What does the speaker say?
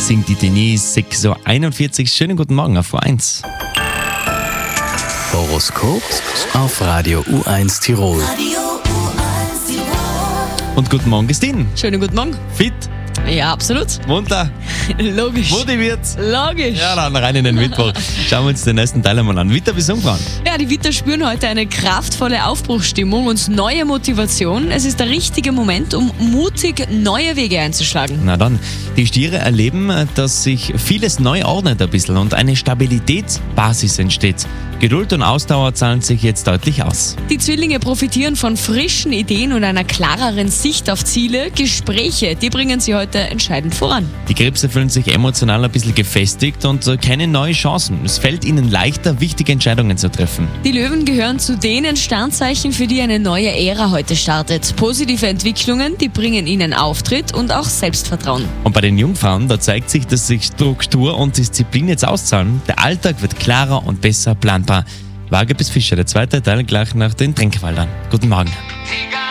singt die Denise, 6.41 Uhr. Schönen guten Morgen auf U1. Horoskop auf Radio U1 Tirol. Und guten Morgen, Christine. Schönen guten Morgen. Fit, Ja, absolut. munter, Logisch. motiviert. Logisch. Ja, dann rein in den Mittwoch. Schauen wir uns den ersten Teil einmal an. Witter bis Umfrauen. Ja, die Witter spüren heute eine kraftvolle Aufbruchsstimmung und neue Motivation. Es ist der richtige Moment, um mutig neue Wege einzuschlagen. Na dann, die Stiere erleben, dass sich vieles neu ordnet ein bisschen und eine Stabilitätsbasis entsteht. Geduld und Ausdauer zahlen sich jetzt deutlich aus. Die Zwillinge profitieren von frischen Ideen und einer klareren Sicht auf Ziele. Gespräche, die bringen sie heute entscheidend voran. Die Krebse fühlen sich emotional ein bisschen gefestigt und kennen neue Chancen. Es fällt ihnen leichter, wichtige Entscheidungen zu treffen. Die Löwen gehören zu den Sternzeichen, für die eine neue Ära heute startet. Positive Entwicklungen, die bringen ihnen Auftritt und auch Selbstvertrauen. Und bei den Jungfrauen, da zeigt sich, dass sich Struktur und Disziplin jetzt auszahlen. Der Alltag wird klarer und besser planbar. Waage bis Fischer, der zweite Teil gleich nach den Trinkwaldern. Guten Morgen.